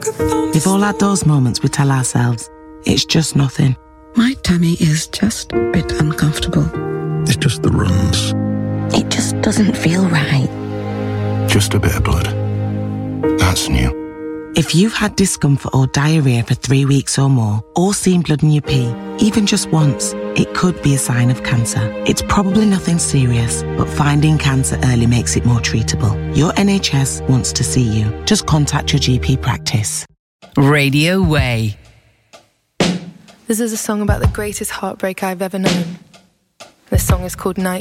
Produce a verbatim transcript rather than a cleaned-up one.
We've all had those moments we tell ourselves, it's just nothing. My tummy is just a bit uncomfortable. It's just the runs. It just doesn't feel right. Just a bit of blood. That's new. If you've had discomfort or diarrhea for three weeks or more, or seen blood in your pee, even just once, it could be a sign of cancer. It's probably nothing serious, but finding cancer early makes it more treatable. Your N H S wants to see you. Just contact your G P practice. Radio Way. This is a song about the greatest heartbreak I've ever known. This song is called Night.